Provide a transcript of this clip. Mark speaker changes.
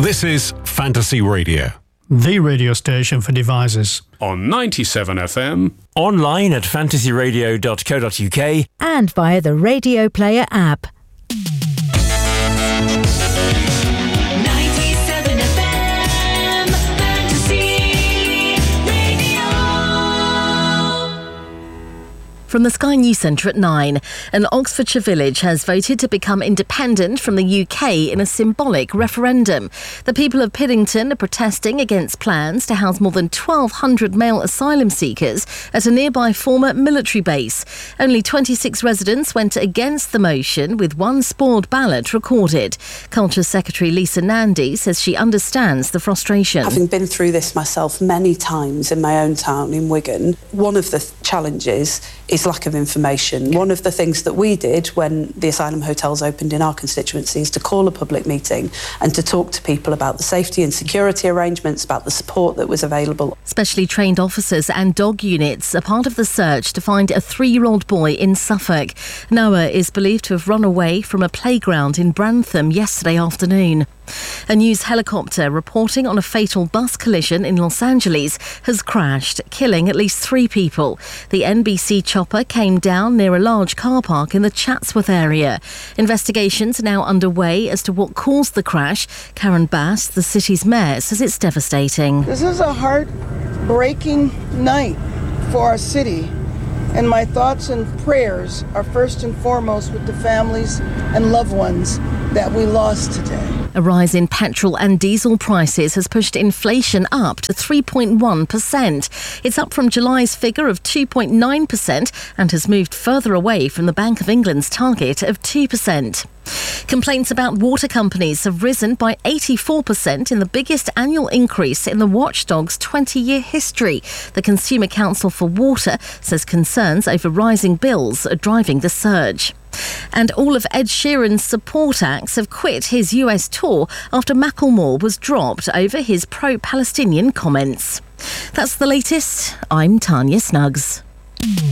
Speaker 1: This is Fantasy Radio,
Speaker 2: the radio station for devices.
Speaker 1: On 97 FM.
Speaker 3: Online at fantasyradio.co.uk.
Speaker 4: And via the Radio Player app.
Speaker 5: 97 FM Fantasy Radio.
Speaker 6: From the Sky News Centre at 9, an Oxfordshire village has voted to become independent from the UK in a symbolic referendum. The people of Piddington are protesting against plans to house more than 1,200 male asylum seekers at a nearby former military base. Only 26 residents went against the motion, with one spoiled ballot recorded. Culture Secretary Lisa Nandy says she understands the frustration.
Speaker 7: Having been through this myself many times in my own town in Wigan, one of the challenges is lack of information. One of the things that we did when the asylum hotels opened in our constituency is to call a public meeting and to talk to people about the safety and security arrangements, about the support that was available.
Speaker 6: Specially trained officers and dog units are part of the search to find a 3-year-old boy in Suffolk. Noah is believed to have run away from a playground in Brantham yesterday afternoon. A news helicopter reporting on a fatal bus collision in Los Angeles has crashed, killing at least 3 people. The NBC chopper came down near a large car park in the Chatsworth area. Investigations are now underway as to what caused the crash. Karen Bass, the city's mayor, says it's devastating.
Speaker 8: This is a heartbreaking night for our city, and my thoughts and prayers are first and foremost with the families and loved ones that we lost today.
Speaker 6: A rise in petrol and diesel prices has pushed inflation up to 3.1%. It's up from July's figure of 2.9% and has moved further away from the Bank of England's target of 2%. Complaints about water companies have risen by 84% in the biggest annual increase in the watchdog's 20-year history. The Consumer Council for Water says concerns over rising bills are driving the surge. And all of Ed Sheeran's support acts have quit his US tour after Macklemore was dropped over his pro-Palestinian comments. That's the latest. I'm Tanya Snuggs.